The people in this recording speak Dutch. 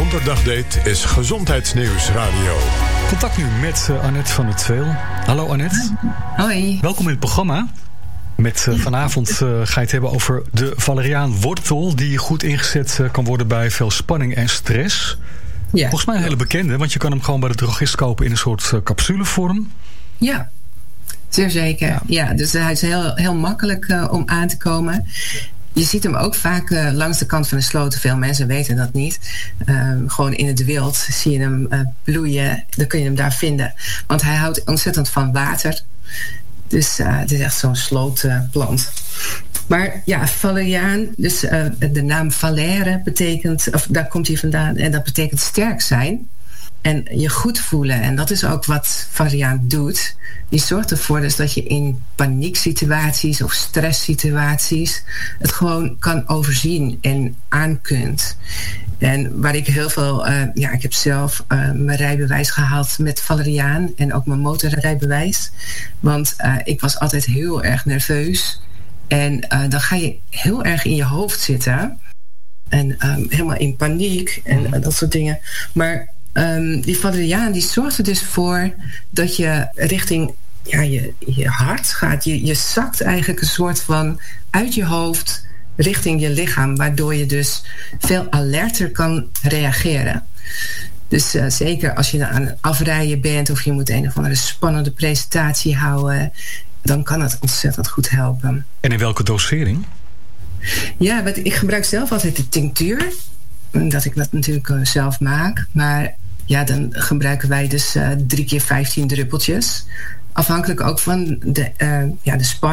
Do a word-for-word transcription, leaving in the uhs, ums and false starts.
Donderdagdate is Gezondheidsnieuws Radio. Contact nu met uh, Annette van het Veel. Hallo Annette. Hoi. Welkom in het programma. Met uh, vanavond uh, ga je het hebben over de valeriaanwortel, die goed ingezet uh, kan worden bij veel spanning en stress. Ja. Volgens mij een hele bekende, want je kan hem gewoon bij de drogist kopen in een soort uh, capsulevorm. Ja, zeer zeker. Ja, ja dus uh, hij is heel, heel makkelijk uh, om aan te komen. Je ziet hem ook vaak uh, langs de kant van de sloten. Veel mensen weten dat niet. Uh, gewoon in het wild zie je hem uh, bloeien. Dan kun je hem daar vinden. Want hij houdt ontzettend van water. Dus uh, het is echt zo'n slootplant. Maar ja, valeriaan, dus uh, de naam valere betekent, of daar komt hij vandaan, en dat betekent sterk zijn. En je goed voelen. En dat is ook wat valeriaan doet. Die zorgt ervoor dus dat je in panieksituaties of stresssituaties het gewoon kan overzien en aan kunt. En waar ik heel veel, uh, ja, ik heb zelf uh, mijn rijbewijs gehaald met valeriaan en ook mijn motorrijbewijs. Want uh, ik was altijd heel erg nerveus. En uh, dan ga je heel erg in je hoofd zitten. En um, helemaal in paniek en uh, dat soort dingen. Maar um, die valeriaan die zorgt er dus voor dat je richting ja, je, je hart gaat. Je, je zakt eigenlijk een soort van uit je hoofd richting je lichaam, waardoor je dus veel alerter kan reageren. Dus uh, zeker als je aan het afrijden bent of je moet een of andere spannende presentatie houden, dan kan het ontzettend goed helpen. En in welke dosering? Ja, wat, ik gebruik zelf altijd de tinctuur. Dat ik dat natuurlijk uh, zelf maak. Maar ja, dan gebruiken wij dus uh, drie keer vijftien druppeltjes. Afhankelijk ook van de, uh, ja, de spanning.